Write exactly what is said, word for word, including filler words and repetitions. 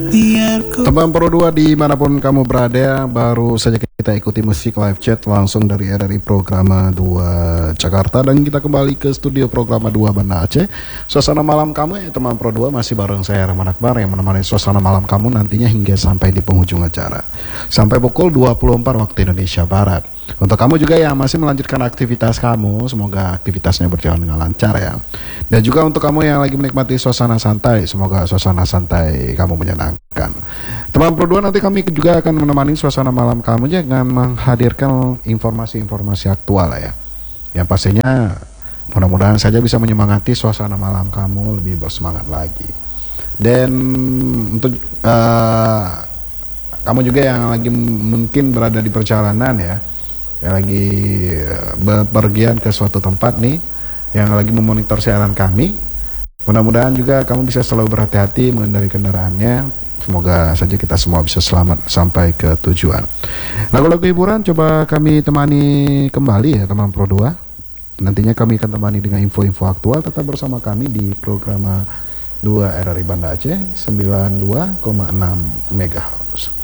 Teman Pro dua dimanapun kamu berada, baru saja kita ikuti musik live chat langsung dari R R I Programa dua Jakarta. Dan kita kembali ke studio Programa dua Banda Aceh. Suasana malam kamu ya teman Pro dua, masih bareng saya Rahman Akbar yang menemani suasana malam kamu nantinya hingga sampai di penghujung acara, sampai pukul dua puluh empat waktu Indonesia Barat. Untuk kamu juga yang masih melanjutkan aktivitas kamu, semoga aktivitasnya berjalan dengan lancar ya. Dan juga untuk kamu yang lagi menikmati suasana santai, semoga suasana santai kamu menyenangkan. Teman Pro dua, nanti kami juga akan menemani suasana malam kamu dengan menghadirkan informasi-informasi aktual ya. Yang pastinya mudah-mudahan saja bisa menyemangati suasana malam kamu lebih bersemangat lagi. Dan untuk uh, kamu juga yang lagi mungkin berada di perjalanan ya, yang lagi bepergian ke suatu tempat nih, yang lagi memonitor siaran kami, mudah-mudahan juga kamu bisa selalu berhati-hati mengendarai kendaraannya. Semoga saja kita semua bisa selamat sampai ke tujuan. Lagu-lagu hiburan coba kami temani kembali ya teman Pro dua. Nantinya kami akan temani dengan info-info aktual. Tetap bersama kami di Programa dua R R I Banda Aceh sembilan puluh dua koma enam megahertz.